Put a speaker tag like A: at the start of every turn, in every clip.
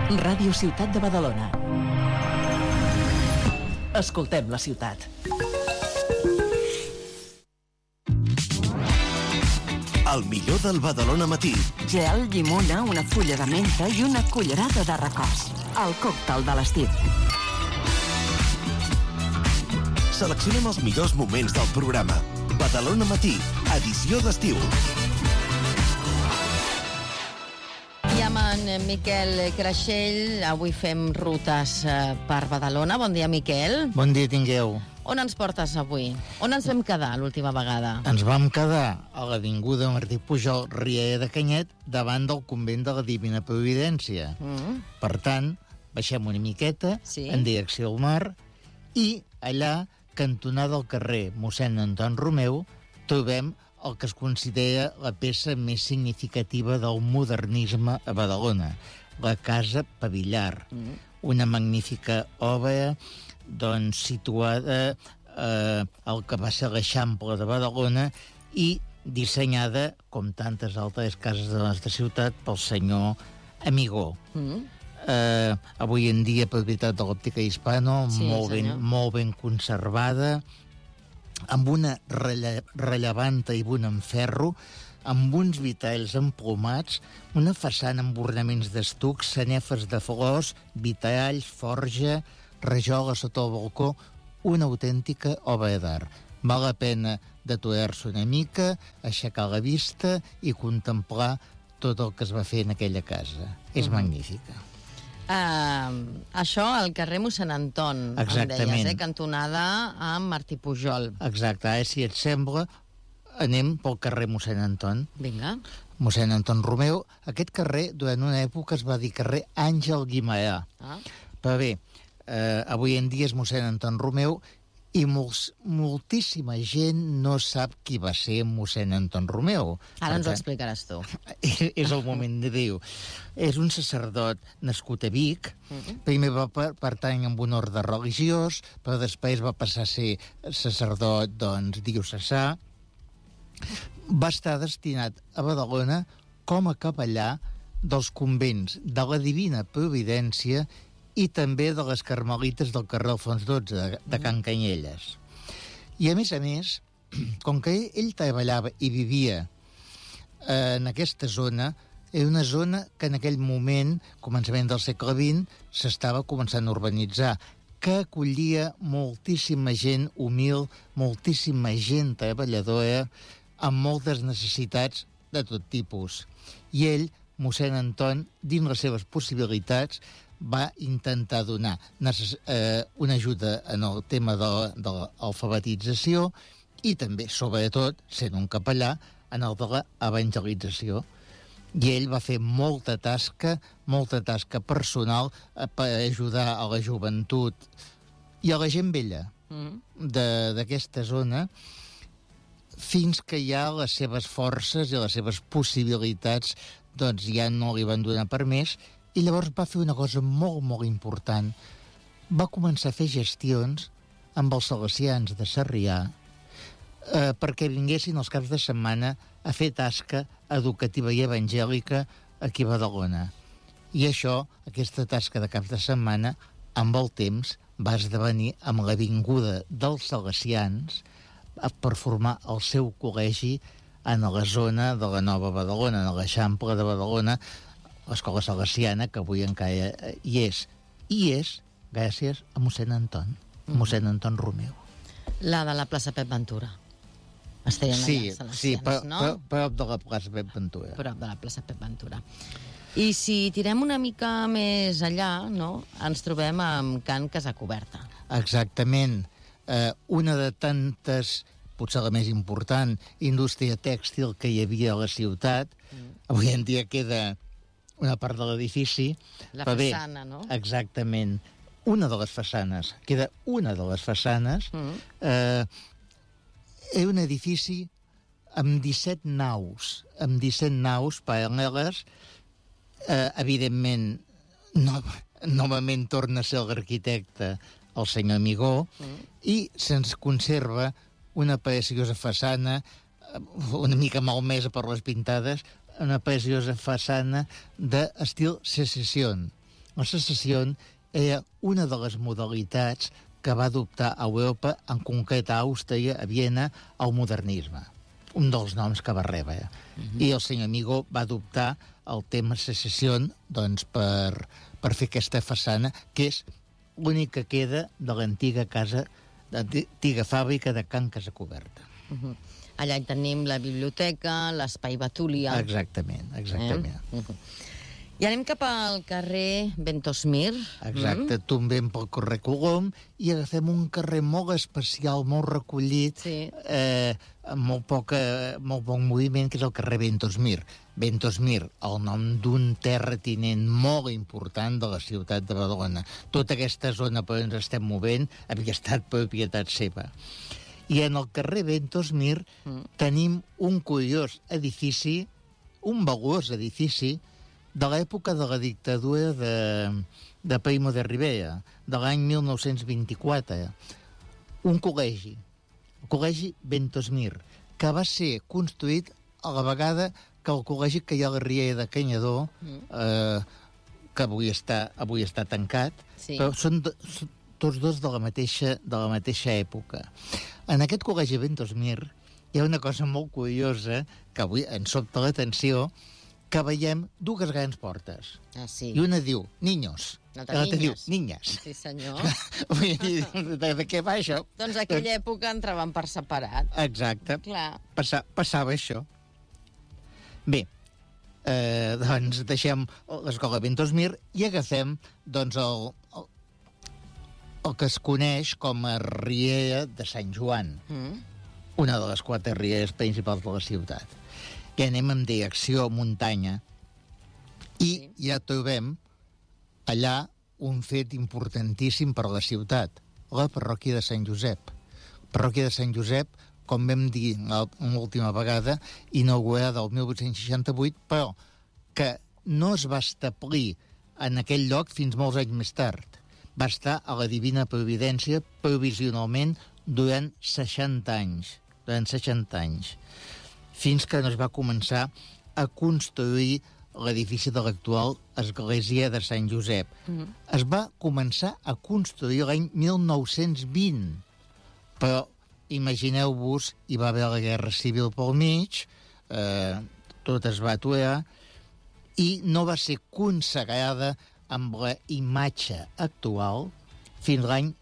A: Ràdio Ciutat de Badalona. Escoltem la ciutat.
B: El millor del Badalona Matí.
C: Gel, llimona, una fulla de menta i una cullerada de recòs. El còctel de l'estiu.
B: Seleccionem els millors moments del programa. Badalona Matí, edició d'estiu.
D: I amb en Miquel Creixell, avui fem rutes per Badalona. Bon dia, Miquel.
E: Bon dia tingueu.
D: On ens portes avui? On ens vam quedar l'última vegada?
E: Ens vam quedar a l'avinguda Martí Pujol, Riera de Canyet, davant del convent de la Divina Providència. Per tant, baixem una miqueta en direcció al mar i allà, cantonada al carrer mossèn Anton Romeu, trobem el que es considera la peça més significativa del modernisme a Badalona, la Casa Pavillar. Una magnífica obra situada al que va ser l'Eixample de Badalona i dissenyada, com tantes altres cases de la nostra ciutat, pel senyor Amigó. Avui en dia propietat de l'Òptica Hispano, molt ben conservada, amb una rellevant tribuna en ferro, amb uns vitralls emplomats, una façana amb ornaments d'estucs, sanefes de flors, vitralls, forja, rajola sota el balcó, una autèntica obra d'art. Val la pena d'aturar-se una mica, aixecar la vista i contemplar tot el que es va fer en aquella casa. És magnífica.
D: Això al carrer mossèn Anton,
E: exactament.
D: Em deies, cantonada amb Martí Pujol.
E: Exacte, si et sembla, anem pel carrer mossèn Anton.
D: Vinga.
E: Mossèn Anton Romeu. Aquest carrer, durant una època, es va dir carrer Àngel Guimerà. Però bé, avui en dia és mossèn Anton Romeu i moltíssima gent no sap qui va ser mossèn Anton Romeu.
D: Ara ens ho explicaràs tu.
E: És el moment de dir-ho. És un sacerdot nascut a Vic. Primer va pertany a un orde religiós, però després va passar a ser sacerdot, diocesà. Va estar destinat a Badalona com a capellà dels convents de la Divina Providència i també de les Carmelites del carrer Alfons XII, de Can Canyelles. I, a més, com que ell treballava i vivia en aquesta zona, era una zona que en aquell moment, començament del segle XX, s'estava començant a urbanitzar, que acollia moltíssima gent humil, moltíssima gent treballadora, amb moltes necessitats de tot tipus. I ell, mossèn Anton, dins les seves possibilitats, va intentar donar una ajuda en el tema de l'alfabetització i també, sobretot, sent un capellà, en el de l'evangelització. I ell va fer molta tasca personal per ajudar a la joventut i a la gent vella d'aquesta zona, fins que ja les seves forces i les seves possibilitats ja no li van donar per més. I llavors va fer una cosa molt, molt important. Va començar a fer gestions amb els salesians de Sarrià perquè vinguessin els caps de setmana a fer tasca educativa i evangèlica aquí a Badalona. I això, aquesta tasca de caps de setmana, amb el temps va esdevenir amb l'avinguda dels salesians per formar el seu col·legi en la zona de la Nova Badalona, en l'Eixample de Badalona, l'escola salesiana, que avui encara hi és. I és gràcies a mossèn Anton, mossèn Anton Romeu.
D: La de la plaça Pep Ventura. Estaven allà, salesians, no?
E: Prop de la plaça Pep Ventura.
D: Prop de la plaça Pep Ventura. I si tirem una mica més allà, no?, ens trobem amb Can Casacoberta.
E: Exactament. Una de tantes, potser la més important, indústria tèxtil que hi havia a la ciutat. Avui en dia queda una part de l'edifici.
D: La façana, no?
E: Exactament. Una de les façanes. Queda una de les façanes. És un edifici amb 17 naus. Amb 17 naus paral·leles. Evidentment, novament torna a ser l'arquitecte el senyor Amigó, i se'ns conserva una preciosa façana, una mica malmesa per les pintades, una preciosa façana d'estil Secessió. La secessió era una de les modalitats que va adoptar a Europa, en concret a Àustria, a Viena, el modernisme. Un dels noms que va rebre. I el senyor Amigó va adoptar el tema secessió doncs, per fer aquesta façana, que és l'únic que queda de l'antiga casa, de l'antiga fàbrica de Can Casacoberta.
D: Allà hi tenim la biblioteca, l'espai Betúlia...
E: Exactament.
D: I anem cap al carrer Ventosmir.
E: Exacte, tombem pel carrer Colom i agafem un carrer molt especial, molt recollit, amb molt poc moviment, que és el carrer Ventosmir. Ventosmir, el nom d'un terratinent molt important de la ciutat de Badalona. Tota aquesta zona per on ens estem movent havia estat propietat seva. I en el carrer Ventosmir tenim un curiós edifici, un valuós edifici, de l'època de la dictadura de Primo de Rivera, de l'any 1924. Un col·legi, el col·legi Ventosmir, que va ser construït a la vegada que el col·legi que hi ha a la Riera de Canyadó, que avui està tancat, però són tots dos de la mateixa època. En aquest col·legi Ventosmir hi ha una cosa molt curiosa que avui ens sobta l'atenció, que veiem dues grans portes.
D: Sí.
E: I una diu, niños.
D: L'altra
E: diu, niñas.
D: Sí, senyor.
E: Vull dir, de què va això?
D: Doncs aquella època entraven per separat.
E: Exacte.
D: Clar.
E: Passava això. Bé, doncs deixem l'escola Ventosmir i agafem doncs, el que es coneix com a Riera de Sant Joan, una de les 4 rieres principals de la ciutat. I anem en direcció muntanya i ja trobem allà un fet importantíssim per a la ciutat, la parròquia de Sant Josep. Parròquia de Sant Josep, com vam dir l'última vegada, inaugurada el 1868, però que no es va establir en aquell lloc fins molts anys més tard. Va estar a la Divina Providència provisionalment durant 60 anys. Fins que no es va començar a construir l'edifici de l'actual església de Sant Josep. Es va començar a construir l'any 1920, però imagineu-vos, hi va haver la Guerra Civil pel mig, tot es va aturar, i no va ser consagrada amb la imatge actual fins l'any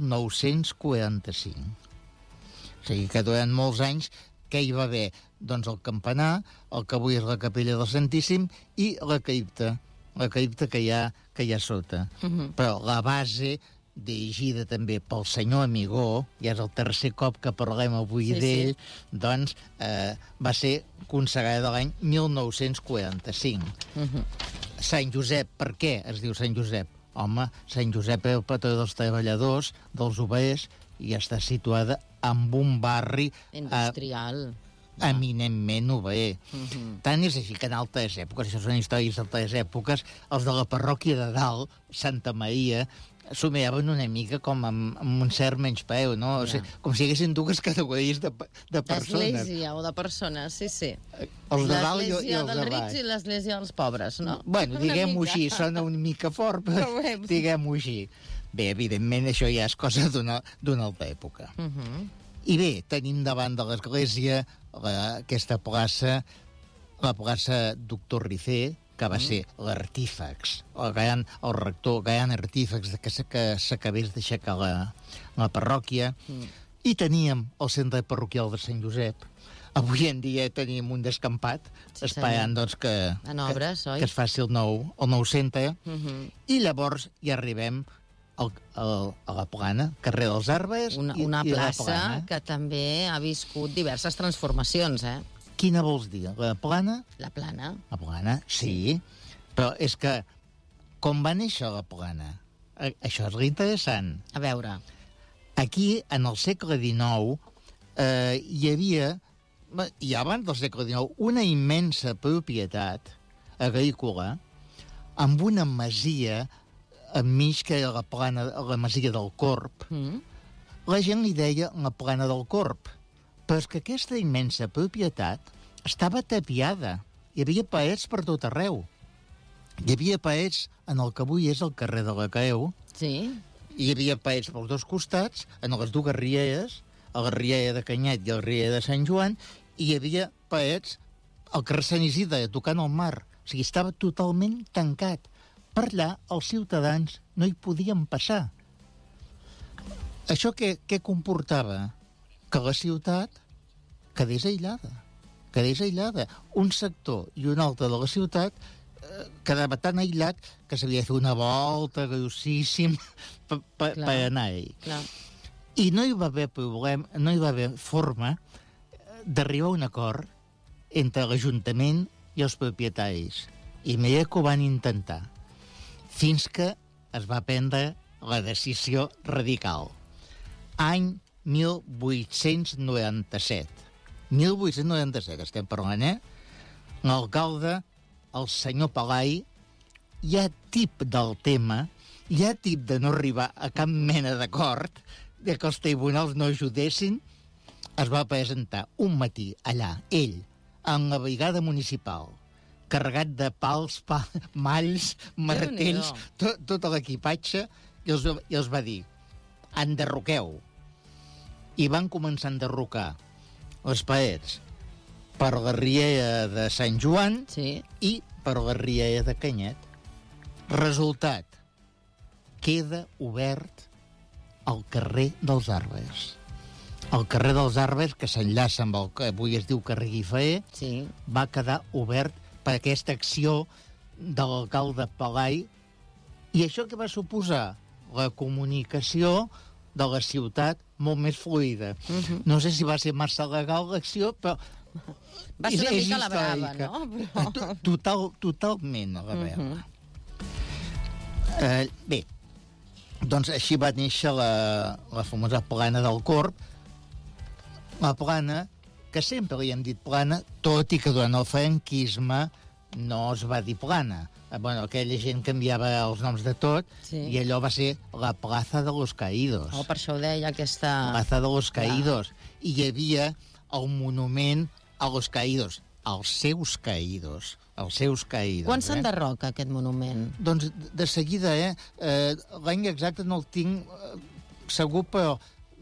E: 1945. O sigui que durant molts anys què hi va haver? Doncs el campanar, el que avui és la capella del Santíssim, i la cripta que hi ha sota. Però la base, dirigida també pel senyor Amigó, ja és el tercer cop que parlem avui d'ell, doncs va ser consagrada l'any 1945. Sant Josep, per què es diu Sant Josep? Home, Sant Josep és el patró dels treballadors, dels obrers, i està situada en un barri
D: industrial,
E: eminentment obrer. Tant és així que en altres èpoques, això són històries d'altres èpoques, els de la parròquia de dalt, Santa Maria, s'ho miraven una mica com amb un cert menyspreu, no? O sigui, com si haguessin dues categories de persones.
D: D'església o de persones, sí.
E: Els de dalt i els de baix.
D: L'església dels rics i l'església dels pobres, no?
E: Bueno, diguem-ho així, sona una mica fort, però diguem-ho així. Bé, evidentment, això ja és cosa d'una altra època. I bé, tenim davant de l'església aquesta plaça, la plaça Doctor Rifé, que va ser l'artífex, el rector, gran artífex que s'acabés d'aixecar la parròquia, i teníem el centre parroquial de Sant Josep. Avui en dia tenim un descampat, esperant doncs, que es faci el nou centre, i llavors ja arribem a la Plana, carrer dels Arbres,
D: una plaça que també ha viscut diverses transformacions,
E: Quina vols dir? La Plana?
D: La Plana.
E: La Plana, sí. Però és que, com va néixer la Plana? Això és l'interessant.
D: A veure.
E: Aquí, en el segle XIX, hi havia, i abans del segle XIX, una immensa propietat agrícola amb una masia enmig, que era la masia del Corb. La gent li deia la Plana del Corb. Però és que aquesta immensa propietat estava tapiada. Hi havia parets per tot arreu. Hi havia paets en el que avui és el carrer de la Caeu,
D: Sí.
E: hi havia paets pels dos costats, en les dues rieres, a la riera de Canyet i a la riera de Sant Joan, i hi havia paets al carrer Sant Isidre, tocant el mar. O sigui, estava totalment tancat. Per allà, els ciutadans no hi podien passar. Això què comportava? Que la ciutat quedés aïllada. Quedés aïllada. Un sector i un altre de la ciutat quedava tan aïllat que s'havia de fer una volta grossíssim per anar-hi.
D: Clar.
E: I no hi va haver problema, no hi va haver forma d'arribar a un acord entre l'Ajuntament i els propietaris. I mira que ho van intentar, fins que es va prendre la decisió radical. Any 1897. 1897 estem parlant, L'alcalde, el senyor Pelai, ja tip del tema, ja tip de no arribar a cap mena d'acord, de que els tribunals no ajudessin, es va presentar un matí allà, ell, en la brigada municipal, carregat de pals, malls, martells, tot l'equipatge, i els va dir, enderroqueu. I van començar a enderrocar les parets per la riera de Sant Joan i per la riera de Canyet. Resultat, queda obert el carrer dels Arbres. El carrer dels Arbres, que s'enllaça amb el que avui es diu carrer Guifaer, va quedar obert per aquesta acció de l'alcalde Pelai. I això què va suposar? La comunicació de la ciutat molt més fluida. No sé si va ser massa legal l'acció, però
D: va ser una mica a la brava, no?
E: Totalment a la brava. Bé, doncs així va néixer la famosa plana del Corb. La plana, que sempre li hem dit plana, tot i que durant el franquisme no es va dir plana. Bueno, aquella gent canviava els noms de tot, i allò va ser la Plaza de los Caídos.
D: Per això ho deia aquesta...
E: Plaza de los Caídos. I hi havia el monument a los Caídos, als seus caídos. Quan
D: s'enderroca aquest monument?
E: Doncs de seguida, l'any exacte no el tinc segur, però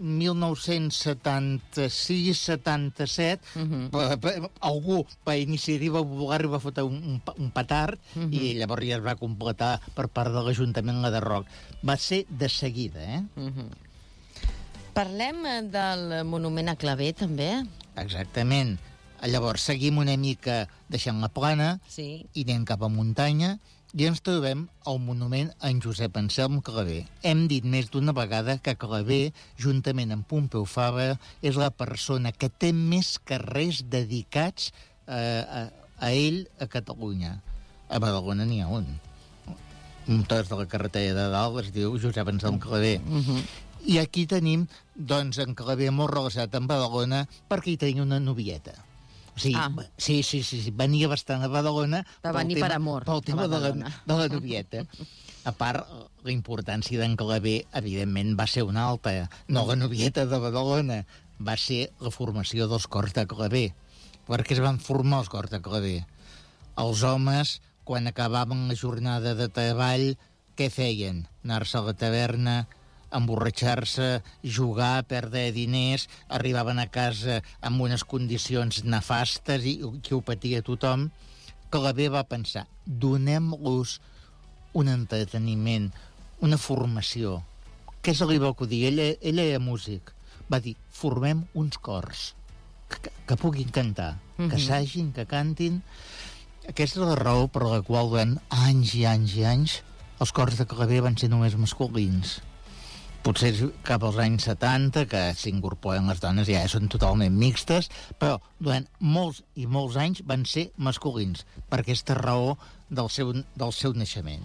E: 1976-77, algú per iniciativa popular va fotre un petard i llavors ja es va completar per part de l'Ajuntament la derroc. Va ser de seguida,
D: Parlem del monument a Clavé, també?
E: Exactament. Llavors, seguim una mica deixant la plana i anem cap a muntanya i ens trobem el monument a en Josep Anselm Clavé. Hem dit més d'una vegada que Clavé, juntament amb Pompeu Fabra, és la persona que té més carrers dedicats a ell a Catalunya. A Badalona n'hi ha un. Un tros de la carretera de dalt es diu Josep Anselm Clavé. I aquí tenim, doncs, en Clavé molt relacionat amb Badalona perquè hi tenia una novieta. Sí, venia bastant a Badalona
D: va venir per amor
E: pel tema de la novieta. A part, la importància d'en Clavé, evidentment, va ser una altra. No la novieta de Badalona, va ser la formació dels cors de Clavé. Per què es van formar els cors de Clavé? Els homes, quan acabaven la jornada de treball, què feien? Anar-se a la taverna, emborratxar-se, jugar, perdre diners, arribaven a casa amb unes condicions nefastes i que ho patia tothom. Clavé va pensar, donem-los un entreteniment, una formació. Què se li va acudir? Ell era músic. Va dir, formem uns cors que puguin cantar, que s'agin, que cantin. Aquesta és la raó per la qual durant anys i anys i anys els cors de Clavé van ser només masculins. Potser cap als anys 70, que s'incorporen les dones, ja són totalment mixtes, però durant molts i molts anys van ser masculins, per aquesta raó del seu naixement.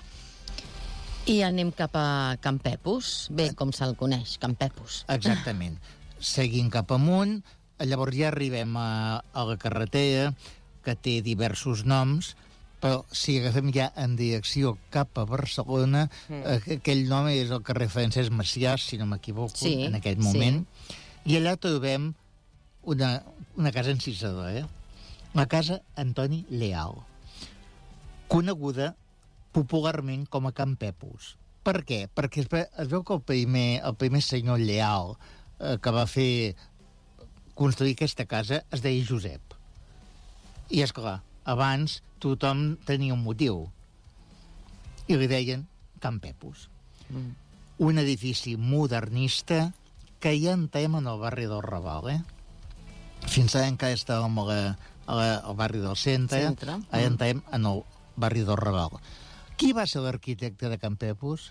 D: I anem cap a Can Pepus, bé, com se'l coneix, Can Pepus.
E: Exactament. Seguint cap amunt, llavors ja arribem a la carretera, que té diversos noms, però si agafem ja en direcció cap a Barcelona, aquell nom és el carrer Francesc Maciàs, si no m'equivoco, en aquell moment, i allà trobem una casa encisadora, la casa Antoni Leal. coneguda popularment com a Can Pepus. Per què? Perquè es veu que el primer senyor Lleal que va fer construir aquesta casa es deia Josep. I, esclar, abans tothom tenia un motiu. I li deien Can Pepus. Un edifici modernista que ja entrem en el barri del Raval, Fins ara encara estàvem al barri del centre. Ara entrem en el barri del Raval. Qui va ser l'arquitecte de Can Pepus?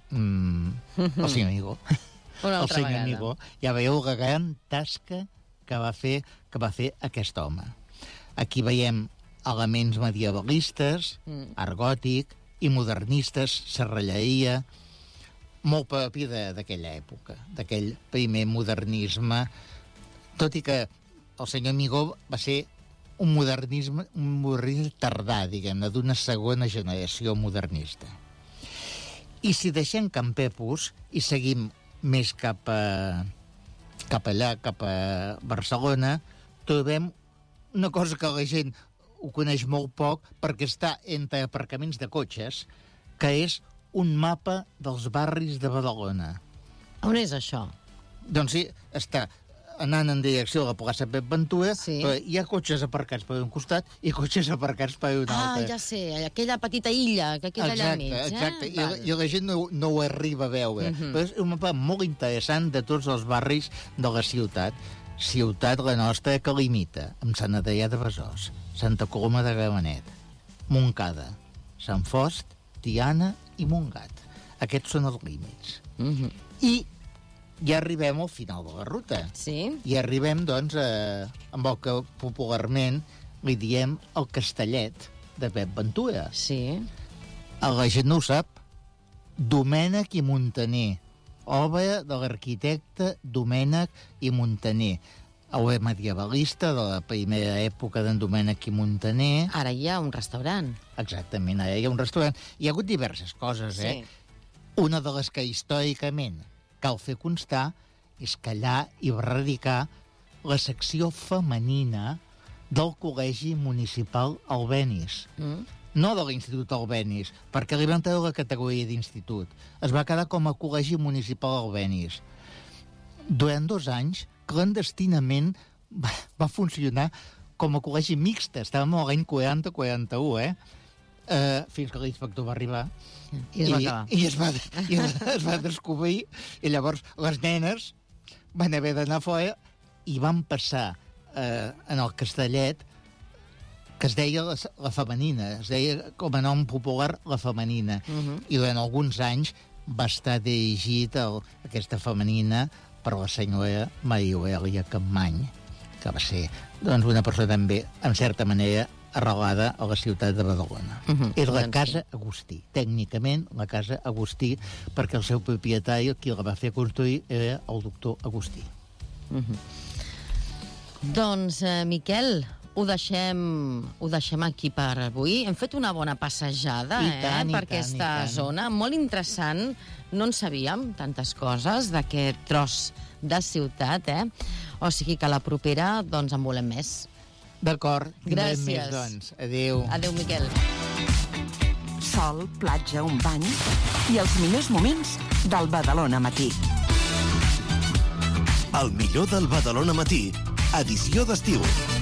E: El senyor Amigó. El senyor Amigó. Ja veieu la gran tasca que va fer aquest home. Aquí veiem elements medievalistes, art gòtic i modernistes, serralleria, molt propi d'aquella època, d'aquell primer modernisme, tot i que el senyor Amigó va ser un modernisme tardà, diguem-ne, d'una segona generació modernista. I si deixem Can Pepus i seguim més cap allà, cap a Barcelona, trobem una cosa que la gent ho coneix molt poc perquè està entre aparcaments de cotxes, que és un mapa dels barris de Badalona.
D: On és això?
E: Doncs sí, està anant en direcció a la plaça Pep Ventura, però hi ha cotxes aparcats per un costat i cotxes aparcats per un altre.
D: Ja sé, aquella petita illa que queda allà al mig.
E: Exacte, i la gent no ho arriba a veure. Però és un mapa molt interessant de tots els barris de la ciutat. Ciutat la nostra que limita amb Sant Adrià de Besòs, Santa Coloma de Gramenet, Montcada, Sant Fost, Tiana i Montgat. Aquests són els límits. I ja arribem al final de la ruta.
D: Sí.
E: I arribem, doncs, amb el que popularment li diem el Castellet de Pep Ventura.
D: Sí.
E: La gent no ho sap. Domènec i Montaner, obra de l'arquitecte Domènec i Montaner. Obra medievalista de la primera època d'en Domènec i Montaner.
D: Ara hi ha un restaurant.
E: Exactament, ara hi ha un restaurant. Hi ha hagut diverses coses, Una de les que històricament cal fer constar és que allà hi va radicar la secció femenina del Col·legi Municipal Albéniz. No de l'Institut Albéniz, perquè li van treure la categoria d'institut. Es va quedar com a Col·legi Municipal Albéniz. Durant 2 anys, clandestinament, va funcionar com a col·legi mixta. Estàvem a l'any 40-41, fins que l'inspector va arribar
D: I es va acabar.
E: I es va descobrir, i llavors les nenes van haver d'anar fora i van passar en el Castellet, que es deia la femenina, es deia com a nom popular la femenina, i durant alguns anys va estar dirigit aquesta femenina per la senyora Maria Aurelia Campmany, que va ser una persona també, en certa manera, arrelada a la ciutat de Badalona. És la Casa Agustí. Tècnicament, la Casa Agustí, perquè el seu propietari, qui la va fer construir, era el doctor Agustí.
D: Doncs, Miquel, ho deixem aquí per avui. Hem fet una bona passejada per aquesta zona. Molt interessant. No en sabíem tantes coses d'aquest tros de ciutat, O sigui que la propera, doncs, en volem més.
E: D'acord.
D: Gràcies.
E: Més, doncs. Adéu.
D: Adéu, Miquel.
C: Sol, platja, un bany i els millors moments del Badalona Matí.
B: El millor del Badalona Matí, edició d'estiu.